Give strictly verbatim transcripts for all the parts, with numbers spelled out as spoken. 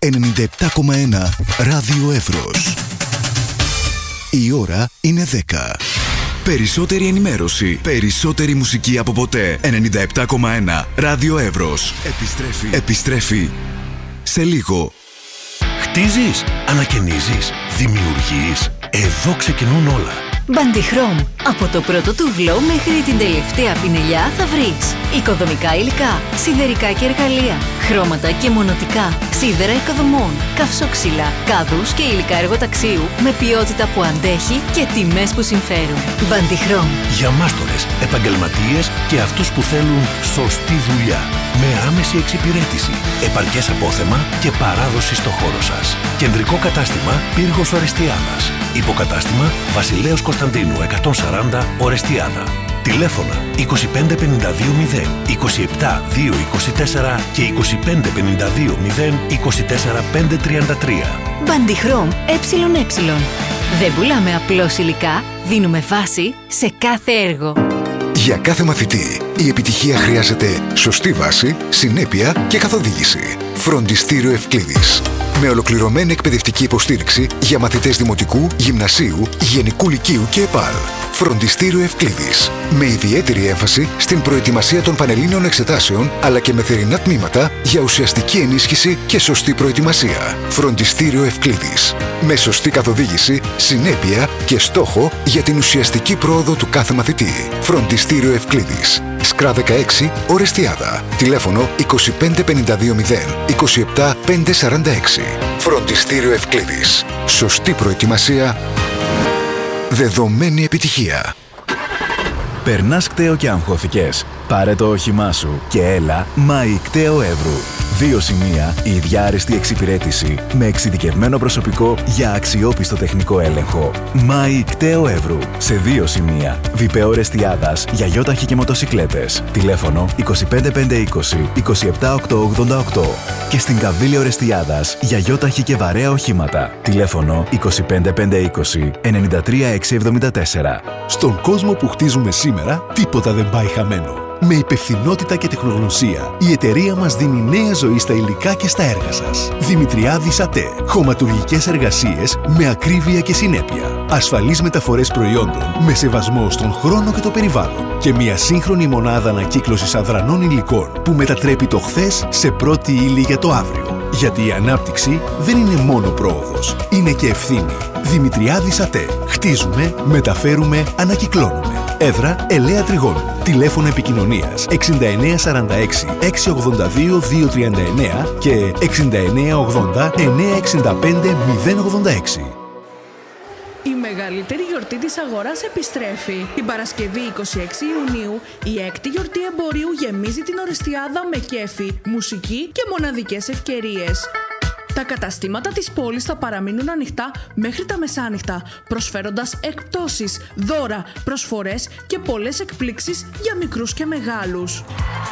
ενενήντα επτά κόμμα ένα Ράδιο Εύρος. Η ώρα είναι δέκα. Περισσότερη ενημέρωση, περισσότερη μουσική από ποτέ. ενενήντα επτά κόμμα ένα Ράδιο Εύρος. Επιστρέφει. Επιστρέφει σε λίγο. Χτίζεις, ανακαινίζεις, δημιουργείς. Εδώ ξεκινούν όλα. Μπαντιχρόμ. Από το πρώτο τούβλο μέχρι την τελευταία πινελιά θα βρεις οικοδομικά υλικά, σιδερικά και εργαλεία, χρώματα και μονοτικά, σίδερα οικοδομών, καυσόξυλα, κάδους και υλικά εργοταξίου με ποιότητα που αντέχει και τιμές που συμφέρουν. Μπαντιχρόμ. Για μάστορες, επαγγελματίες και αυτούς που θέλουν σωστή δουλειά. Με άμεση εξυπηρέτηση, επαρκές απόθεμα και παράδοση στο χώρο σας. Κεντρικό κατάστημα Πύργος Ορεστιάδας. Υποκατάστημα Βασιλέως Κωνσταντίνου εκατόν σαράντα Ορεστιάδα. Τηλέφωνα είκοσι πέντε πενήντα δύο μηδέν είκοσι επτά δύο είκοσι τέσσερα και είκοσι πέντε πενήντα δύο μηδέν είκοσι τέσσερα πέντε τριάντα τρία. Μπαντιχρόμ ΕΕ. Δεν πουλάμε απλώς υλικά, δίνουμε βάση σε κάθε έργο. Για κάθε μαθητή, η επιτυχία χρειάζεται σωστή βάση, συνέπεια και καθοδήγηση. Φροντιστήριο Ευκλήδης. Με ολοκληρωμένη εκπαιδευτική υποστήριξη για μαθητές δημοτικού, γυμνασίου, γενικού λυκείου και ΕΠΑΛ. Φροντιστήριο Ευκλήδης. Με ιδιαίτερη έμφαση στην προετοιμασία των πανελλήνιων εξετάσεων, αλλά και με θερινά τμήματα για ουσιαστική ενίσχυση και σωστή προετοιμασία. Φροντιστήριο Ευκλήδης. Με σωστή καθοδήγηση, συνέπεια και στόχο για την ουσιαστική πρόοδο του κάθε μαθητή. Φροντιστήριο Ευκλήδης. Σκρά δεκαέξι, Ορεστιάδα. Τηλέφωνο είκοσι πέντε πενήντα δύο μηδέν είκοσι επτά πεντακόσια σαράντα έξι. Φροντιστήριο Ευκλήδης. Σωστή προετοιμασία, δεδομένη επιτυχία. Περνάς κταίο και αγχώθηκες? Πάρε το όχημά σου και έλα Μάη Κταίο Εύρου. Δύο σημεία, η ίδια άριστη εξυπηρέτηση με εξειδικευμένο προσωπικό για αξιόπιστο τεχνικό έλεγχο. Μάη Κταίο Εύρου. Σε δύο σημεία. Βιπέο Ορεστιάδας για γιόταχη και μοτοσικλέτες. Τηλέφωνο είκοσι πέντε πεντακόσια είκοσι είκοσι επτά οκτακόσια ογδόντα οκτώ. Και στην Καβίλη Ορεστιάδας για γιόταχη και βαρέα οχήματα. Τηλέφωνο είκοσι πέντε πεντακόσια είκοσι ενενήντα τρία εξακόσια εβδομήντα τέσσερα. Στον κόσμο που χτίζουμε σήμερα, τίποτα δεν πάει χαμένο. Με υπευθυνότητα και τεχνογνωσία, η εταιρεία μας δίνει νέα ζωή στα υλικά και στα έργα σας. Δημητριάδης ΑΤΕ. Χωματουργικές εργασίες με ακρίβεια και συνέπεια. Ασφαλείς μεταφορές προϊόντων με σεβασμό στον χρόνο και το περιβάλλον. Και μια σύγχρονη μονάδα ανακύκλωσης αδρανών υλικών που μετατρέπει το χθες σε πρώτη ύλη για το αύριο. Γιατί η ανάπτυξη δεν είναι μόνο πρόοδος, είναι και ευθύνη. Δημητριάδης ΑΤΕ. Χτίζουμε, μεταφέρουμε, ανακυκλώνουμε. Έδρα Ελαία Τριγώνου. Τηλέφωνο επικοινωνίας εξήντα εννέα σαράντα έξι εξακόσια ογδόντα δύο διακόσια τριάντα εννέα και εξήντα εννέα ογδόντα εννιακόσια εξήντα πέντε μηδέν ογδόντα έξι. Η μεγαλύτερη γιορτή της αγοράς επιστρέφει. Την Παρασκευή είκοσι έξι Ιουνίου, η έκτη γιορτή εμπορίου γεμίζει την Ορεστιάδα με κέφι, μουσική και μοναδικές ευκαιρίες. Τα καταστήματα της πόλης θα παραμείνουν ανοιχτά μέχρι τα μεσάνυχτα, προσφέροντας εκπτώσεις, δώρα, προσφορές και πολλές εκπλήξεις για μικρούς και μεγάλους.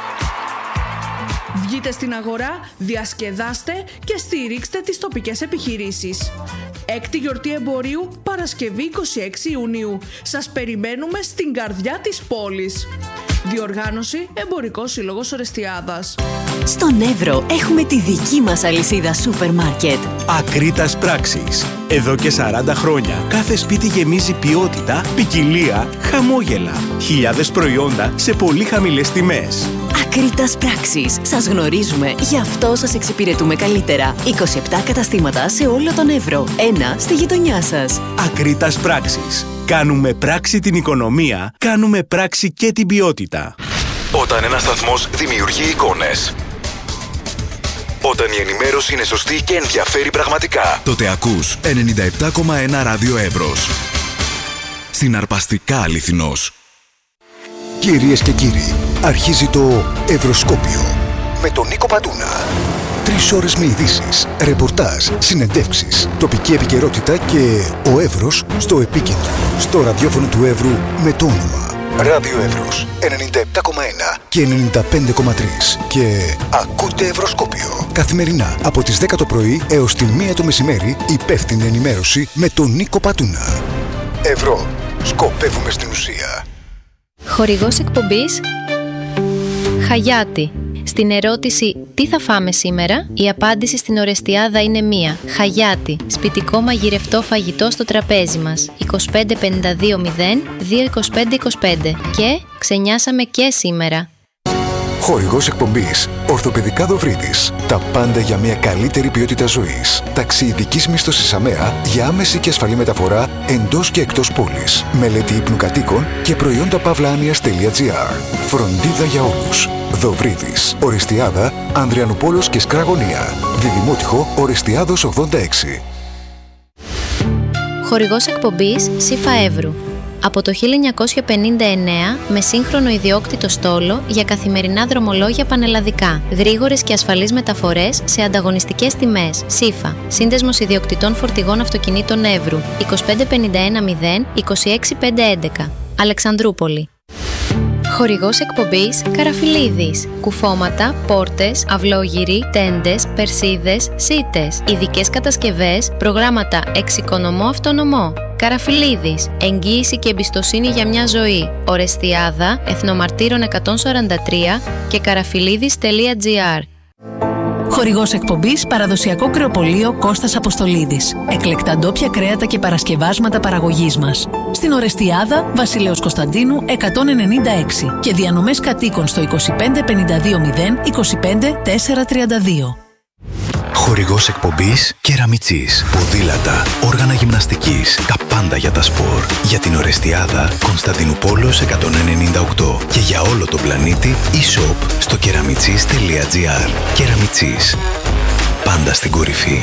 Βγείτε στην αγορά, διασκεδάστε και στηρίξτε τις τοπικές επιχειρήσεις. Έκτη γιορτή εμπορίου, Παρασκευή είκοσι έξι Ιουνίου. Σας περιμένουμε στην καρδιά της πόλης. Διοργάνωση Εμπορικός Σύλλογος Ορεστιάδας. Στον Εύρο έχουμε τη δική μας αλυσίδα σούπερ μάρκετ. Ακρίτας Πράξεις. Εδώ και σαράντα χρόνια κάθε σπίτι γεμίζει ποιότητα, ποικιλία, χαμόγελα. Χιλιάδες προϊόντα σε πολύ χαμηλές τιμές. Ακρίτας Πράξεις. Σας γνωρίζουμε, γι' αυτό σας εξυπηρετούμε καλύτερα. είκοσι επτά καταστήματα σε όλο τον Εύρο. Ένα στη γειτονιά σας. Ακρίτας Πράξεις. Κάνουμε πράξη την οικονομία, κάνουμε πράξη και την ποιότητα. Όταν ένας σταθμός δημιουργεί εικόνες, όταν η ενημέρωση είναι σωστή και ενδιαφέρει πραγματικά, τότε ακούς ενενήντα επτά κόμμα ένα Ράδιο Εύρος. Συναρπαστικά αληθινός. Κυρίες και κύριοι, αρχίζει το Ευρωσκόπιο με τον Νίκο Πατούνα. Τρεις ώρες με ειδήσεις, ρεπορτάζ, συνεντεύξεις, τοπική επικαιρότητα και ο Εύρος στο επίκεντρο. Στο ραδιόφωνο του Εύρου με το όνομα Ράδιο Εύρος ενενήντα επτά κόμμα ένα και ενενήντα πέντε κόμμα τρία. Και ακούτε Ευρωσκόπιο καθημερινά από τις δέκα το πρωί έως τη μία το μεσημέρι, υπεύθυνη ενημέρωση με τον Νίκο Πατούνα. Ευρώ. Σκοπεύουμε στην ουσία. Χορηγός εκπομπής Χαγιάτη. Στην ερώτηση Τι θα φάμε σήμερα? Η απάντηση στην Ορεστιάδα είναι μία. Χαγιάτι. Σπιτικό μαγειρευτό φαγητό στο τραπέζι μας. είκοσι πέντε πενήντα δύο μηδέν δύο είκοσι πέντε είκοσι πέντε. Και ξενιάσαμε και σήμερα. Χορηγός εκπομπής Ορθοπαιδικά Δοβρίδης. Τα πάντα για μια καλύτερη ποιότητα ζωής. Ταξιειδικής μίσθωσης ΑΜΕΑ για άμεση και ασφαλή μεταφορά εντός και εκτός πόλης. Μελέτη ύπνου κατοίκων και προϊόντα παύλα-άνοιας.gr. Φροντίδα για όλους. Δοβρίδης. Ορεστιάδα, Ανδριανούπολος και Σκραγωνία. Διδημότυχο Ορεστιάδος ογδόντα έξι. Χορηγός εκπομπής ΣΥΦΑ Εύρου. Από το χίλια εννιακόσια πενήντα εννέα με σύγχρονο ιδιόκτητο στόλο για καθημερινά δρομολόγια πανελλαδικά. Γρήγορες και ασφαλείς μεταφορές σε ανταγωνιστικές τιμές. ΣΥΦΑ. Σύνδεσμος ιδιοκτητών φορτηγών αυτοκινήτων Εύρου. είκοσι πέντε πενήντα ένα μηδέν είκοσι έξι πεντακόσια έντεκα. Αλεξανδρούπολη. Χορηγός εκπομπής Καραφιλίδης. Κουφώματα, πόρτες, αυλόγυροι, τέντες, περσίδες, σίτες. Ειδικές κατασκευές, προγράμματα εξοικονομώ αυτονομώ. Καραφιλίδης. Εγγύηση και εμπιστοσύνη για μια ζωή. Ορεστιάδα, Εθνομαρτύρων εκατόν σαράντα τρία και καραφιλίδης τελεία τζι άρ. Χορηγός εκπομπής Παραδοσιακό Κρεοπωλείο Κώστας Αποστολίδης. Εκλεκτά ντόπια κρέατα και παρασκευάσματα παραγωγής μας. Στην Ορεστιάδα, Βασιλέως Κωνσταντίνου εκατόν ενενήντα έξι και διανομές κατοίκων στο είκοσι πέντε πενήντα δύο μηδέν είκοσι πέντε τετρακόσια τριάντα δύο. Χορηγός εκπομπής Κεραμιτσής. Ποδήλατα, όργανα γυμναστικής, τα πάντα για τα σπορ. Για την Ορεστιάδα, Κωνσταντινούπολος εκατόν ενενήντα οκτώ. Και για όλο τον πλανήτη, e-shop στο κεραμιτσής τελεία τζι άρ. Κεραμιτσής. Πάντα στην κορυφή.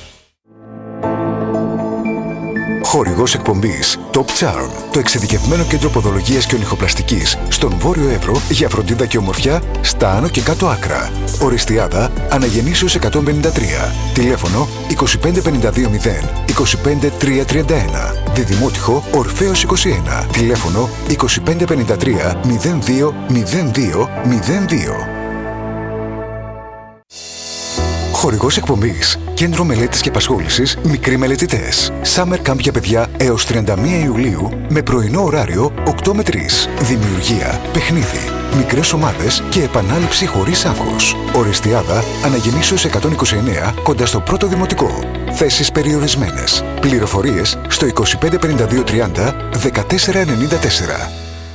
Χορηγός εκπομπής Top Charm, το εξειδικευμένο κέντρο ποδολογίας και ονυχοπλαστικής στον Βόρειο Εύρο για φροντίδα και ομορφιά στα άνω και κάτω άκρα. Ορεστιάδα, Αναγεννήσεως εκατόν πενήντα τρία. Τηλέφωνο είκοσι πέντε πενήντα δύο μηδέν είκοσι πέντε τριακόσια τριάντα ένα. Διδημότυχο Ορφέως είκοσι ένα. Τηλέφωνο είκοσι πέντε πενήντα τρία μηδέν δύο μηδέν δύο μηδέν δύο. Χορηγός εκπομπής Κέντρο Μελέτης και Απασχόλησης Μικροί Μελετητές. Summer Camp για παιδιά έως τριάντα μία Ιουλίου με πρωινό ωράριο οκτώ με τρεις. Δημιουργία, παιχνίδι, μικρές ομάδες και επανάληψη χωρίς άγχος. Ορεστιάδα, Αναγεννήσεως εκατόν είκοσι εννέα κοντά στο πρώτο δημοτικό. Θέσεις περιορισμένες. Πληροφορίες στο είκοσι πέντε πενήντα δύο τριάντα δεκατέσσερα ενενήντα τέσσερα.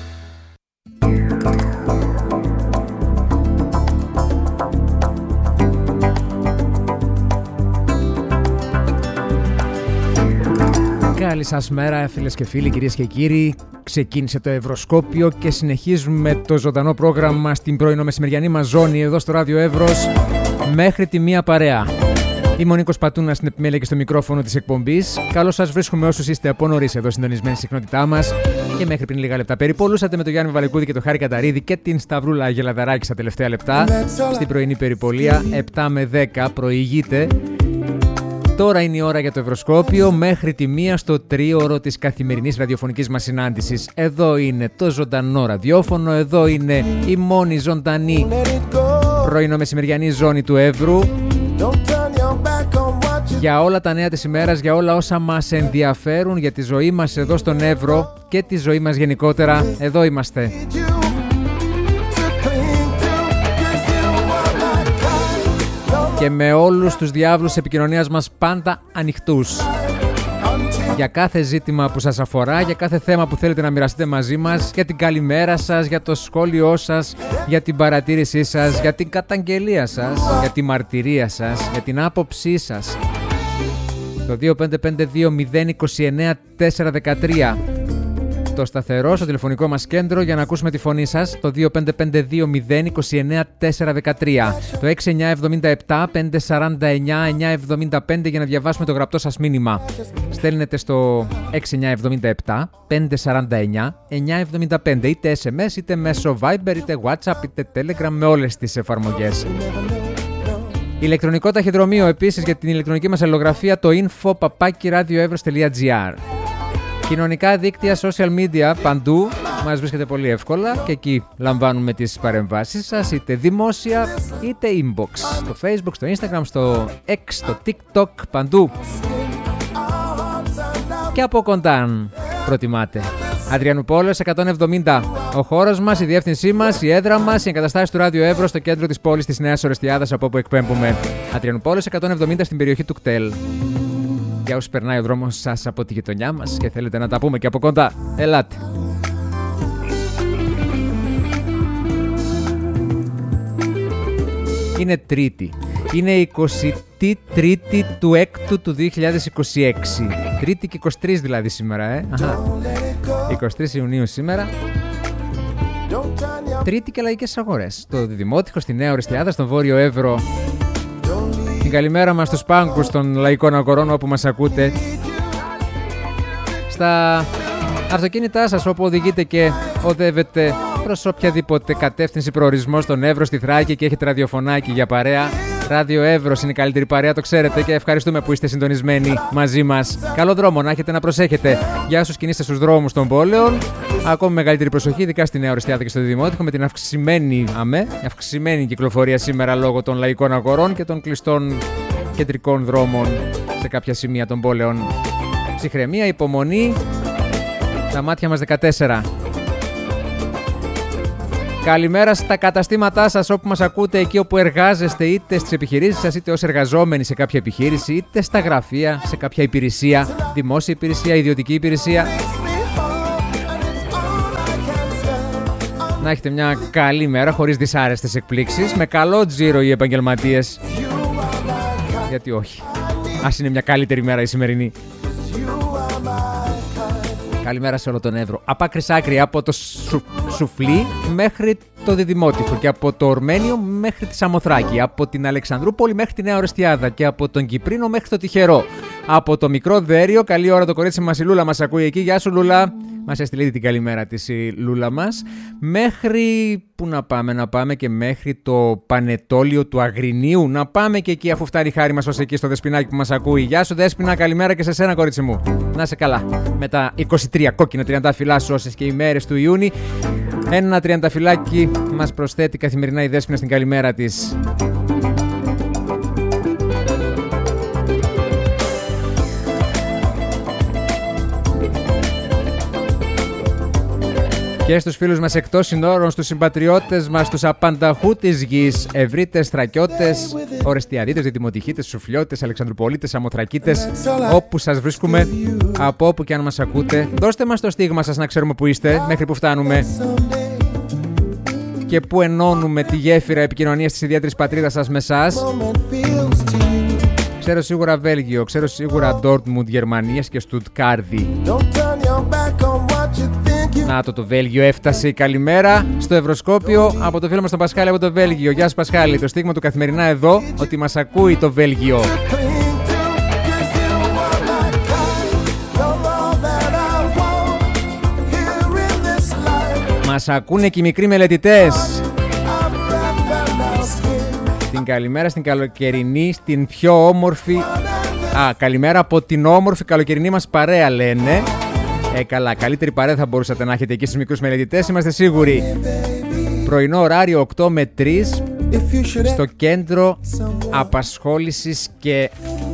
Καλή σας μέρα φίλες και φίλοι, κυρίες και κύριοι. Ξεκίνησε το Ευρωσκόπιο και συνεχίζουμε το ζωντανό πρόγραμμα στην πρωινομεσημεριανή μας ζώνη εδώ στο Ράδιο Εύρος μέχρι τη μία παρέα. Είμαι ο Νίκος Πατούνας στην επιμέλεια και στο μικρόφωνο της εκπομπής. Καλώς σας βρίσκουμε όσους είστε από νωρίς εδώ συντονισμένοι στη συχνότητά μας και μέχρι πριν λίγα λεπτά περίπου. Ολούσατε με τον Γιάννη Βαλεκούδη και τον Χάρη Καταρίδη και την Σταυρούλα Γελαδαράκη στα τελευταία λεπτά στην πρωινή περιπολία. επτά με δέκα προηγείται. Τώρα είναι η ώρα για το Ευρωσκόπιο μέχρι τη μία στο τρίωρο της καθημερινής ραδιοφωνικής μας συνάντησης. Εδώ είναι το ζωντανό ραδιόφωνο, εδώ είναι η μόνη ζωντανή πρωινομεσημεριανή ζώνη του Εύρου. Για όλα τα νέα της ημέρας, για όλα όσα μας ενδιαφέρουν, για τη ζωή μας εδώ στον Εύρο και τη ζωή μας γενικότερα, εδώ είμαστε. Και με όλους τους διάβλους επικοινωνίας μας πάντα ανοιχτούς. Για κάθε ζήτημα που σας αφορά, για κάθε θέμα που θέλετε να μοιραστείτε μαζί μας, για την καλημέρα σας, για το σχόλιο σας, για την παρατήρησή σας, για την καταγγελία σας, για τη μαρτυρία σας, για την άποψή σας. Το δύο πέντε πέντε δύο μηδέν είκοσι εννέα τετρακόσια δεκατρία. Το σταθερό στο τηλεφωνικό μας κέντρο για να ακούσουμε τη φωνή σας, το δύο πέντε πέντε δύο μηδέν είκοσι εννέα τετρακόσια δεκατρία. Το έξι εννιά εβδομήντα επτά πεντακόσια σαράντα εννιά εννιακόσια εβδομήντα πέντε για να διαβάσουμε το γραπτό σας μήνυμα. Στέλνετε στο έξι εννιά εβδομήντα επτά πεντακόσια σαράντα εννιά εννιακόσια εβδομήντα πέντε είτε ες εμ ες είτε μέσω Viber είτε WhatsApp είτε Telegram με όλες τις εφαρμογές. Ηλεκτρονικό ταχυδρομείο επίσης για την ηλεκτρονική μας αλληλογραφία, το info παπάκι radioevros τελεία τζι άρ. Κοινωνικά δίκτυα, social media, παντού μας βρίσκεται πολύ εύκολα και εκεί λαμβάνουμε τις παρεμβάσεις σας, είτε δημόσια είτε inbox, στο Facebook, στο Instagram, στο X, στο TikTok, παντού. Και από κοντά αν προτιμάτε. Αδριανούπολεως εκατόν εβδομήντα. Ο χώρος μας, η διεύθυνσή μας, η έδρα μας, οι εγκαταστάσεις του Ράδιο Εύρω στο κέντρο της πόλης της Νέας Ορεστιάδας, από όπου εκπέμπουμε. Αδριανούπολεως εκατόν εβδομήντα στην περιοχή του κτέλ. Για όσους περνάει ο δρόμος σας από τη γειτονιά μας και θέλετε να τα πούμε και από κοντά, ελάτε. Είναι Τρίτη. Είναι εικοστή τρίτη του έκτου του δύο χιλιάδες είκοσι έξι. Τρίτη και είκοσι τρεις δηλαδή σήμερα, ε. Αχα. εικοστή τρίτη Ιουνίου σήμερα. Τρίτη και λαϊκές αγορές. Στο Δημότυχο, στη Νέα Ορεστιάδα, στον Βόρειο Εύρο. Την καλημέρα μας στους πάγκους των λαϊκών αγορών όπου μας ακούτε. Στα αυτοκίνητά σας όπου οδηγείτε και οδεύετε προς οποιαδήποτε κατεύθυνση, προορισμό στον Εύρο, στη Θράκη και έχετε ραδιοφωνάκι για παρέα. Ράδιο Εύρος είναι η καλύτερη παρέα, το ξέρετε, και ευχαριστούμε που είστε συντονισμένοι μαζί μας. Καλό δρόμο να έχετε, να προσέχετε. Για όσους κινείστε στους δρόμους των πόλεων, ακόμη μεγαλύτερη προσοχή, ειδικά στη Νέα Ορεστιάδα και στο Δημότυχο, με την αυξημένη, αμέ, αυξημένη κυκλοφορία σήμερα λόγω των λαϊκών αγορών και των κλειστών κεντρικών δρόμων σε κάποια σημεία των πόλεων. Ψυχραιμία, υπομονή, τα μάτια μας δεκατέσσερα. Καλημέρα στα καταστήματά σας όπου μας ακούτε, εκεί όπου εργάζεστε, είτε στις επιχειρήσεις σας, είτε ως εργαζόμενοι σε κάποια επιχείρηση, είτε στα γραφεία, σε κάποια υπηρεσία, δημόσια υπηρεσία, ιδιωτική υπηρεσία. Να έχετε μια καλή μέρα, χωρίς δυσάρεστες εκπλήξεις, με καλό τζίρο οι επαγγελματίες. Γιατί όχι. Ας είναι μια καλύτερη μέρα η σημερινή. Καλημέρα σε όλο τον Εύρο. Από άκρη σ' άκρη, από το σου, Σουφλί μέχρι το Διδημότυχο και από το Ορμένιο μέχρι τη Σαμοθράκη, από την Αλεξανδρούπολη μέχρι τη Νέα Ορεστιάδα και από τον Κυπρίνο μέχρι το Τυχερό. Από το Μικρό Δέριο, καλή ώρα το κορίτσι μας η Λούλα μας ακούει εκεί. Γεια σου Λούλα. Μας έστειλε ήδη την καλημέρα της η Λούλα μας. Μέχρι, πού να πάμε, να πάμε και μέχρι το Πανετόλιο του Αγρινίου. Να πάμε και εκεί αφού φτάνει η χάρη μας ως εκεί στο Δεσποινάκι που μας ακούει. Γεια σου Δέσποινα, καλημέρα και σε σένα κορίτσι μου. Να είσαι καλά. Με τα είκοσι τρία κόκκινα τριαντάφυλλά σου όσες και οι μέρες του Ιούνι. Ένα τριανταφυλλάκι μας προσθέτει καθημερινά η Δέσποινα στην καλημέρα της. Και στους φίλους μας εκτός συνόρων, στους συμπατριώτες μας, στους απανταχού της γης, ευρύτες, θρακιώτες, ορεστιαδίτες, διδημοτυχίτες, σουφλιώτες, αλεξανδρουπολίτες, σαμοθρακίτες, όπου σας βρίσκουμε, από όπου και αν μας ακούτε, δώστε μας το στίγμα σας να ξέρουμε που είστε, μέχρι που φτάνουμε και που ενώνουμε τη γέφυρα επικοινωνίας της ιδιαίτερης πατρίδας σας με εσάς. Ξέρω σίγουρα Βέλγιο, ξέρω σίγουρα Ντόρτμουντ, Γερμανίας και Στουτκάρδη. Να το το Βέλγιο έφτασε η καλημέρα στο Ευρωσκόπιο από το φίλο μας τον Πασχάλη από το Βέλγιο. Γεια σου Πασχάλη, το στίγμα του καθημερινά εδώ ότι μας ακούει το Βέλγιο. Μας ακούνε και οι μικροί μελετητές. Την καλημέρα στην καλοκαιρινή, στην πιο όμορφη... Α, καλημέρα από την όμορφη καλοκαιρινή μας παρέα λένε. Ε, καλά, καλύτερη παρέα θα μπορούσατε να έχετε εκεί στους μικρούς μελετητές, είμαστε σίγουροι. Πρωινό ωράριο οκτώ με τρεις στο κέντρο απασχόλησης και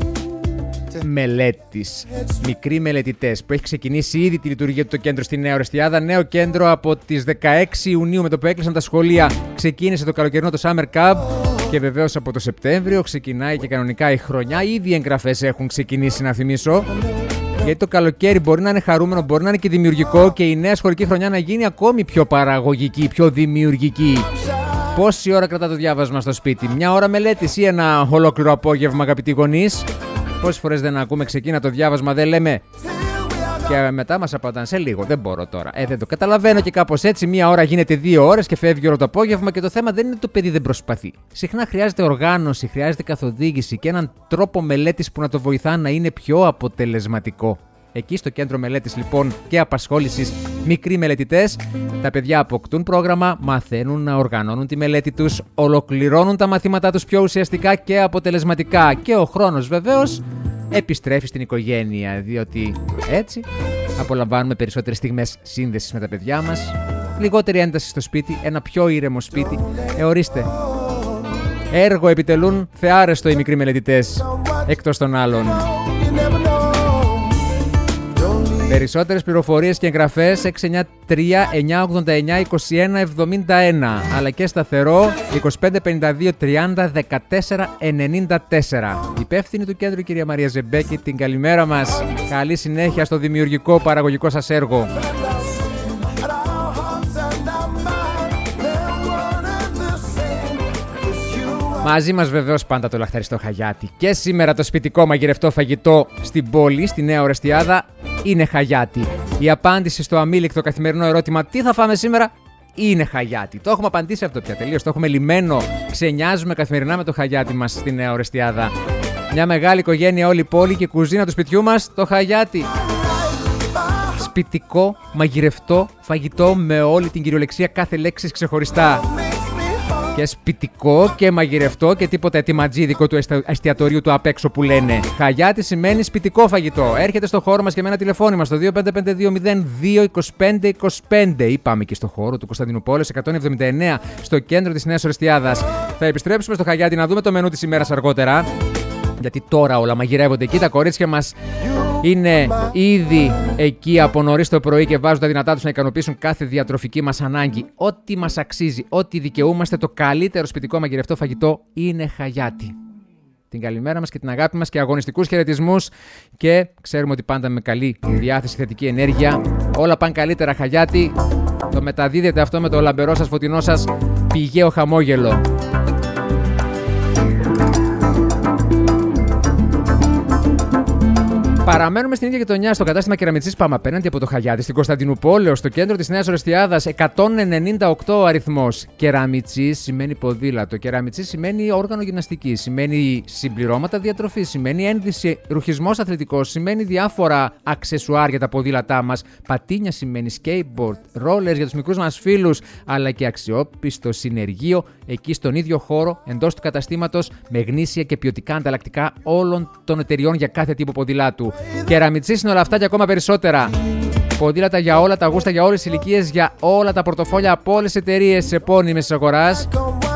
μελέτης. Μικροί μελετητές που έχει ξεκινήσει ήδη τη λειτουργία του το κέντρο στη Νέα Ορεστιάδα. Νέο κέντρο από τις δεκαέξι Ιουνίου με το που έκλεισαν τα σχολεία. Ξεκίνησε το καλοκαιρινό το Summer Camp. Και βεβαίως από το Σεπτέμβριο ξεκινάει και κανονικά η χρονιά. Ήδη οι εγγραφές έχουν ξεκινήσει, να θυμίσω. Γιατί το καλοκαίρι μπορεί να είναι χαρούμενο, μπορεί να είναι και δημιουργικό και η νέα σχολική χρονιά να γίνει ακόμη πιο παραγωγική, πιο δημιουργική. Πόση ώρα κρατά το διάβασμα στο σπίτι, μια ώρα μελέτης ή ένα ολόκληρο απόγευμα, αγαπητοί γονείς? Πόσες φορές δεν ακούμε ξεκίνα το διάβασμα, δεν λέμε. Και μετά μας απαντάνε σε λίγο. Δεν μπορώ τώρα. Ε, δεν το καταλαβαίνω και κάπως έτσι. Μία ώρα γίνεται δύο ώρες και φεύγει όλο το απόγευμα. Και το θέμα δεν είναι το παιδί δεν προσπαθεί. Συχνά χρειάζεται οργάνωση, χρειάζεται καθοδήγηση και έναν τρόπο μελέτης που να το βοηθά να είναι πιο αποτελεσματικό. Εκεί στο κέντρο μελέτης λοιπόν και απασχόλησης μικροί μελετητές, τα παιδιά αποκτούν πρόγραμμα, μαθαίνουν να οργανώνουν τη μελέτη τους, ολοκληρώνουν τα μαθήματά τους πιο ουσιαστικά και αποτελεσματικά. Και ο χρόνος βεβαίως επιστρέφει στην οικογένεια, διότι έτσι απολαμβάνουμε περισσότερες στιγμές σύνδεσης με τα παιδιά μας, λιγότερη ένταση στο σπίτι, ένα πιο ήρεμο σπίτι. Ε, ορίστε, έργο επιτελούν θεάρεστο οι μικροί μελετητές, εκτός των άλλων. Περισσότερες πληροφορίες και εγγραφές έξι εννιά τρία εννιά ογδόντα εννιά είκοσι ένα εβδομήντα ένα, αλλά και σταθερό είκοσι πέντε πενήντα δύο τριάντα δεκατέσσερα ενενήντα τέσσερα. Υπεύθυνη του κέντρου, κυρία Μαρία Ζεμπέκη, την καλημέρα μας. Καλή συνέχεια στο δημιουργικό παραγωγικό σας έργο. Μαζί μας βεβαίως πάντα το λαχταριστό χαγιάτι. Και σήμερα το σπιτικό μαγειρευτό φαγητό στην πόλη, στη Νέα Ορεστιάδα, είναι χαγιάτι. Η απάντηση στο αμήλικτο καθημερινό ερώτημα «Τι θα φάμε σήμερα?» είναι χαγιάτι. Το έχουμε απαντήσει αυτό πια τελείως. Το έχουμε λυμμένο. Ξενιάζουμε καθημερινά με το χαγιάτι μας στη Νέα Ορεστιάδα. Μια μεγάλη οικογένεια, όλη η πόλη και η κουζίνα του σπιτιού μας, το χαγιάτι. Σπιτικό μαγειρευτό φαγητό με όλη την κυριολεξία κάθε λέξη ξεχωριστά. Και σπιτικό και μαγειρευτό και τίποτα ετοιματζίδικο του εστιατορίου του απ' έξω που λένε. Χαγιάτι σημαίνει σπιτικό φαγητό. Έρχεται στο χώρο μας και με ένα τηλεφώνημα στο δύο πέντε πέντε δύο μηδέν δύο είκοσι πέντε είκοσι πέντε ή πάμε και στο χώρο του Κωνσταντινούπολης εκατόν εβδομήντα εννέα στο κέντρο της Νέας Ορεστιάδας. Θα επιστρέψουμε στο Χαγιάτι να δούμε το μενού της ημέρας αργότερα. Γιατί τώρα όλα μαγειρεύονται εκεί. Τα κορίτσια μας είναι ήδη εκεί από νωρίς το πρωί και βάζουν τα δυνατά τους να ικανοποιήσουν κάθε διατροφική μας ανάγκη. Ό,τι μας αξίζει, ό,τι δικαιούμαστε, το καλύτερο σπιτικό μαγειρευτό φαγητό είναι χαγιάτι. Την καλημέρα μας και την αγάπη μας και αγωνιστικούς χαιρετισμούς. Και ξέρουμε ότι πάντα με καλή διάθεση, θετική ενέργεια. Όλα πάνε καλύτερα, χαγιάτι. Το μεταδίδετε αυτό με το λαμπερό σας, φωτεινό σας, πηγαίο χαμόγελο. Παραμένουμε στην ίδια γειτονιά, στο κατάστημα Κεραμιτσής. Πάμε απέναντι από το Χαγιάτι, στην Κωνσταντινούπολη, στο κέντρο της Νέας Ορεστιάδας. εκατόν ενενήντα οκτώ ο αριθμός. Κεραμιτσής σημαίνει ποδήλατο. Κεραμιτσής σημαίνει όργανο γυμναστικής. Σημαίνει συμπληρώματα διατροφής. Σημαίνει ένδυση, ρουχισμός αθλητικός. Σημαίνει διάφορα αξεσουάρ για τα ποδήλατά μας. Πατίνια σημαίνει skateboard, rollers για τους μικρούς μας φίλους. Αλλά και αξιόπιστο συνεργείο εκεί στον ίδιο χώρο, εντός του καταστήματος, με γνήσια και ποιοτικά ανταλλακτικά όλων των εταιριών για κάθε τύπο ποδηλάτου. Κεραμιτσής είναι όλα αυτά και ακόμα περισσότερα. Ποδήλατα για όλα τα γούστα, για όλες τις ηλικίες, για όλα τα πορτοφόλια από όλες τις εταιρείες επώνυμες της αγοράς.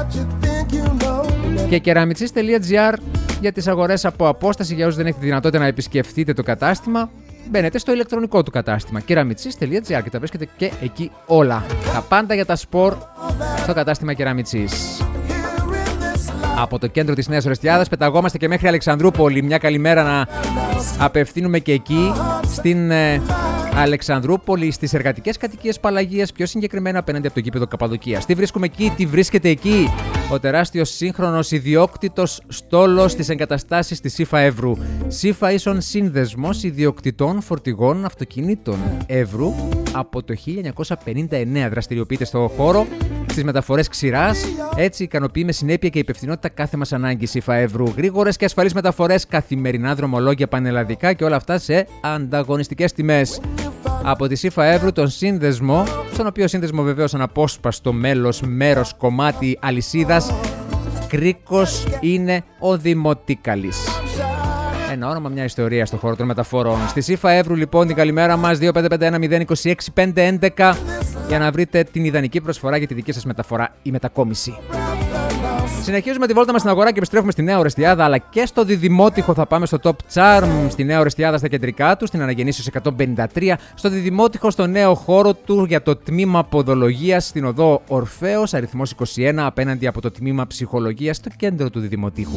Και κεραμιτσής τελεία τζι άρ για τις αγορές από απόσταση. Για όσους δεν έχετε δυνατότητα να επισκεφτείτε το κατάστημα, μπαίνετε στο ηλεκτρονικό του κατάστημα κεραμιτσής τελεία τζι άρ και τα βρίσκετε και εκεί όλα. Τα πάντα για τα σπορ στο κατάστημα Κεραμιτσής. Από το κέντρο της Νέας Ορεστιάδας πεταγόμαστε και μέχρι Αλεξανδρούπολη. Μια καλημέρα να απευθύνουμε και εκεί, στην ε, Αλεξανδρούπολη, στις εργατικές κατοικίες Παλαγίας, πιο συγκεκριμένα απέναντι από το γήπεδο Καπαδοκίας. Τι βρίσκουμε εκεί, τι βρίσκεται εκεί? Ο τεράστιος σύγχρονος ιδιόκτητος στόλος της εγκαταστάσης της ΣΥΦΑ Εύρου. ΣΥΦΑ ίσον Σύνδεσμος Ιδιοκτητών Φορτηγών Αυτοκινήτων Εύρου. Από το χίλια εννιακόσια πενήντα εννέα δραστηριοποιείται στο χώρο, στις μεταφορές ξηράς. Έτσι ικανοποιεί με συνέπεια και υπευθυνότητα κάθε μας ανάγκη ΣΥΦΑ Εύρου. Γρήγορες και ασφαλείς μεταφορές, καθημερινά δρομολόγια πανελλαδικά και όλα αυτά σε ανταγωνιστικές τιμές. Από τη ΣΥΦΑ Εύρου, τον σύνδεσμο, στον οποίο σύνδεσμο βεβαίως αναπόσπαστο μέλος, μέρος, κομμάτι αλυσίδας, κρίκος είναι ο Δημοτίκαλης. Ένα όνομα, μια ιστορία στον χώρο των μεταφορών. Στη ΣΥΦΑ Εύρου, λοιπόν, την καλημέρα μας, δύο πέντε πέντε ένα μηδέν δύο έξι πέντε έντεκα, για να βρείτε την ιδανική προσφορά για τη δική σας μεταφορά ή μετακόμιση. Συνεχίζουμε τη βόλτα μας στην αγορά και επιστρέφουμε στη Νέα Ορεστιάδα, αλλά και στο Διδημότυχο. Θα πάμε στο Top Charm στη Νέα Ορεστιάδα, στα κεντρικά του, στην Αναγεννήσεως εκατόν πενήντα τρία. Στο Διδημότυχο, στο νέο χώρο του για το τμήμα Ποδολογίας, στην οδό Ορφέως, αριθμός είκοσι ένα, απέναντι από το τμήμα Ψυχολογίας, στο κέντρο του Διδημοτύχου.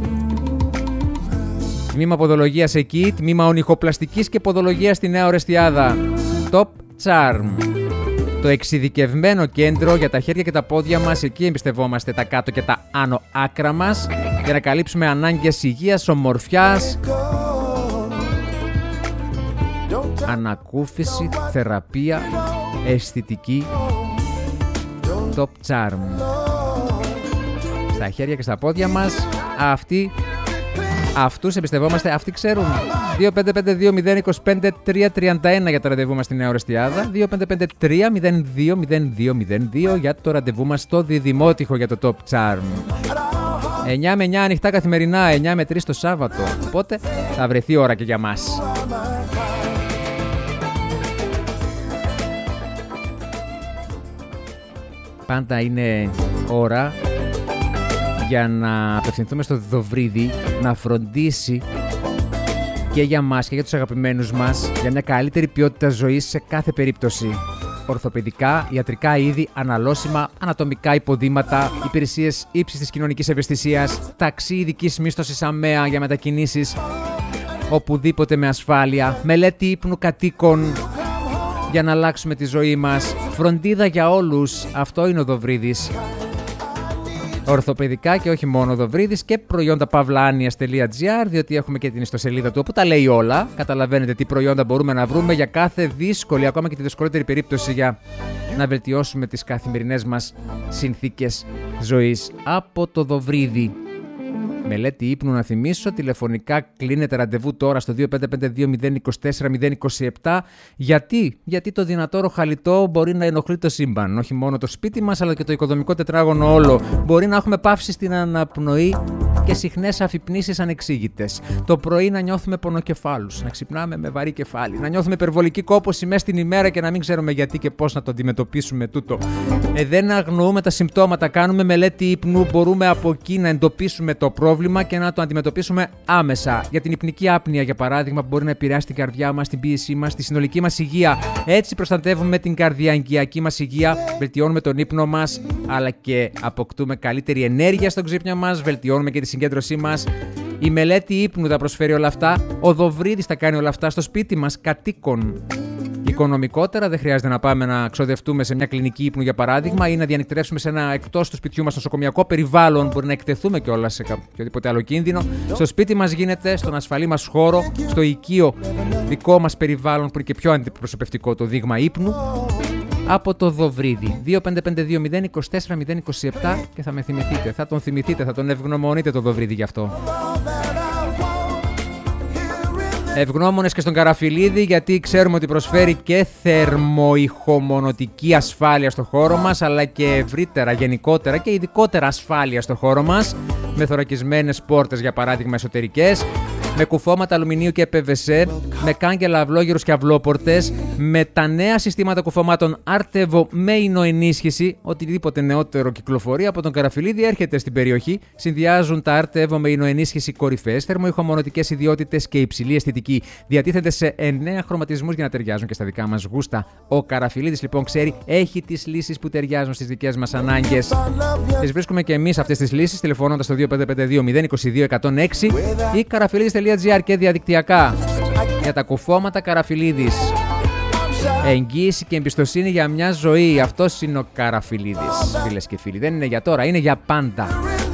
Τμήμα Ποδολογίας εκεί, τμήμα Ονυχοπλαστικής και Ποδολογίας στη Νέα Ορεστιάδα. Top Charm. Το εξειδικευμένο κέντρο για τα χέρια και τα πόδια μας. Εκεί εμπιστευόμαστε τα κάτω και τα άνω άκρα μας για να καλύψουμε ανάγκες υγείας, ομορφιάς, ανακούφιση, θεραπεία, αισθητική. Top Charm. Στα χέρια και στα πόδια μας, αυτοί, αυτούς εμπιστευόμαστε, αυτοί ξέρουν. δύο πέντε πέντε δύο μηδέν δύο πέντε τρία τρία ένα για το ραντεβού μας στη Νέα Ορεστιάδα. δύο πέντε πέντε τρία μηδέν δύο μηδέν δύο μηδέν δύο για το ραντεβού μας στο Διδημότυχο για το Top Charm. εννιά με εννιά ανοιχτά καθημερινά, εννιά με τρεις το Σάββατο. Οπότε θα βρεθεί ώρα και για μας. Πάντα είναι ώρα για να απευθυνθούμε στο Δοβρίδι να φροντίσει και για μας και για τους αγαπημένους μας, για μια καλύτερη ποιότητα ζωής σε κάθε περίπτωση. Ορθοπαιδικά, ιατρικά είδη, αναλώσιμα, ανατομικά υποδήματα, υπηρεσίες ύψης της κοινωνικής ευαισθησίας, ταξί ειδικής μίσθωσης ΑΜΕΑ για μετακινήσεις οπουδήποτε με ασφάλεια, μελέτη ύπνου κατοίκων για να αλλάξουμε τη ζωή μας, φροντίδα για όλους. Αυτό είναι ο Δοβρίδης. Ορθοπαιδικά και όχι μόνο Δοβρίδης και προϊόντα παυλάνιας τελεία τζι άρ, διότι έχουμε και την ιστοσελίδα του όπου τα λέει όλα. Καταλαβαίνετε τι προϊόντα μπορούμε να βρούμε για κάθε δύσκολη, ακόμα και τη δυσκολότερη περίπτωση, για να βελτιώσουμε τις καθημερινές μας συνθήκες ζωής. Από το Δοβρίδη. Μελέτη ύπνου, να θυμίσω, τηλεφωνικά κλείνετε ραντεβού τώρα στο δύο πέντε πέντε δύο μηδέν δύο τέσσερα μηδέν δύο επτά. Γιατί? Γιατί το δυνατό ροχαλιτό μπορεί να ενοχλεί το σύμπαν. Όχι μόνο το σπίτι μας, αλλά και το οικοδομικό τετράγωνο όλο. Μπορεί να έχουμε πάυσει στην αναπνοή και συχνές αφυπνήσεις ανεξήγητες. Το πρωί να νιώθουμε πονοκεφάλους, να ξυπνάμε με βαρύ κεφάλι, να νιώθουμε υπερβολική κόπωση μέσα στην ημέρα και να μην ξέρουμε γιατί και πώς να το αντιμετωπίσουμε τούτο. Ε, δεν αγνοούμε τα συμπτώματα, κάνουμε μελέτη ύπνου, μπορούμε από εκεί να εντοπίσουμε το πρόβλημα και να το αντιμετωπίσουμε άμεσα. Για την υπνική άπνοια, για παράδειγμα, που μπορεί να επηρεάσει την καρδιά μας, την πίεσή μας, τη συνολική μας υγεία. Έτσι προστατεύουμε την καρδιαγγειακή μας υγεία, βελτιώνουμε τον ύπνο μας, αλλά και αποκτούμε καλύτερη ενέργεια στον ξύπνιο μας, βελτιώνουμε και τη συγκέντρωσή μας. Η μελέτη ύπνου θα προσφέρει όλα αυτά. Ο Δοβρίδης θα κάνει όλα αυτά στο σπίτι μας, κατοίκων. Οικονομικότερα, δεν χρειάζεται να πάμε να ξοδευτούμε σε μια κλινική ύπνου, για παράδειγμα, ή να διανυκτρεύσουμε σε ένα εκτός του σπιτιού μας νοσοκομιακό περιβάλλον. Μπορεί να εκτεθούμε κιόλας σε οποιοδήποτε άλλο κίνδυνο. Στο σπίτι μας γίνεται, στον ασφαλή μας χώρο, στο οικείο δικό μας περιβάλλον, που είναι και πιο αντιπροσωπευτικό το δείγμα ύπνου. Από το Δοβρίδη. δύο πέντε πέντε δύο μηδέν δύο τέσσερα μηδέν δύο επτά και θα με θυμηθείτε, θα τον θυμηθείτε, θα τον ευγνωμονείτε το Δοβρίδη γι' αυτό. Ευγνώμονες και στον Καραφιλίδη, γιατί ξέρουμε ότι προσφέρει και θερμοϊχομονωτική ασφάλεια στο χώρο μας, αλλά και ευρύτερα, γενικότερα και ειδικότερα ασφάλεια στο χώρο μας, με θωρακισμένες πόρτες, για παράδειγμα, εσωτερικές, με κουφώματα αλουμινίου και πι βι σι, με κάγκελα αυλόγυρους και αυλόπορτες, με τα νέα συστήματα κουφωμάτων Artevo με ηνοενίσχυση. Οτιδήποτε νεότερο κυκλοφορεί από τον Καραφιλίδη έρχεται στην περιοχή. Συνδυάζουν τα Artevo με ηνοενίσχυση κορυφαίες θερμοϊχομονωτικές ιδιότητες και υψηλή αισθητική. Διατίθενται σε εννέα χρωματισμούς για να ταιριάζουν και στα δικά μας γούστα. Ο Καραφιλίδης, λοιπόν, ξέρει, έχει τις λύσεις που ταιριάζουν στις δικές μας ανάγκες. Τις βρίσκουμε και εμείς αυτές τις λύσεις τηλεφωνώντας στο δύο πέντε πέντε δύο μηδέν δύο δύο ένα μηδέν έξι ή καραφιλίδης τελεία τζι άρ και διαδικτυακά. Για τα κουφώματα Καραφιλίδης. Εγγύηση και εμπιστοσύνη για μια ζωή. Αυτός είναι ο Καραφιλίδης, φίλες και φίλοι. Δεν είναι για τώρα, είναι για πάντα.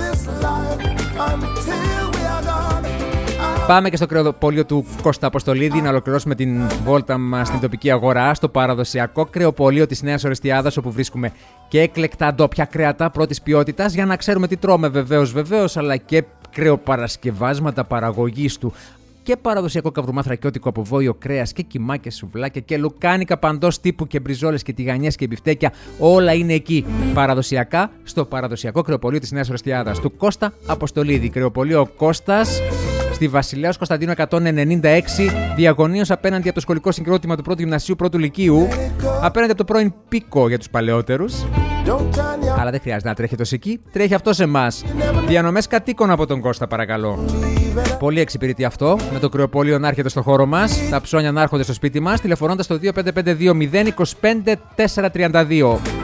Πάμε και στο κρεοπωλείο του Κώστα Αποστολίδη να ολοκληρώσουμε την βόλτα μας στην τοπική αγορά, στο παραδοσιακό κρεοπωλείο της Νέας Ορεστιάδας, όπου βρίσκουμε και έκλεκτα ντόπια κρέατα πρώτης ποιότητας, για να ξέρουμε τι τρώμε, βεβαίως, βεβαίως, αλλά και κρεοπαρασκευάσματα παραγωγής του. Και παραδοσιακό καυρουμά θρακιώτικο από βόηο κρέας και κιμά και σουβλάκια και λουκάνικα παντός τύπου και μπριζόλες και τηγανιές και μπιφτέκια. Όλα είναι εκεί. Παραδοσιακά στο παραδοσιακό κρεοπωλείο της Νέας Ορεστιάδας του Κώστα Αποστολίδη. Κρεοπωλείο Κώστας στη Βασιλέως Κωνσταντίνου εκατόν ενενήντα έξι, διαγωνίως απέναντι από το σχολικό συγκρότημα του πρώτου Γυμνασίου πρώτου Λυκείου, απέναντι από το πρώην Πίκο για τους παλαιότερους. Αλλά δεν χρειάζεται να τρέχει τόσο εκεί, τρέχει αυτό σε εμάς. Διανομές κατοίκων από τον Κώστα, παρακαλώ. Πολύ εξυπηρετεί αυτό, με το κρεοπωλείο να έρχεται στο χώρο μας, τα ψώνια να έρχονται στο σπίτι μας, τηλεφωνώντας στο δύο πέντε πέντε δύο μηδέν δύο πέντε τέσσερα τρία δύο.